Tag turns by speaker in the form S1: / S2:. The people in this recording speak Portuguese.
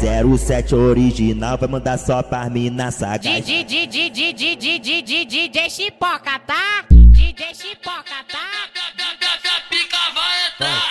S1: 07 original vai mandar só pra mina sagaz.
S2: DJ Chipoca, tá? DJ Chipoca, tá?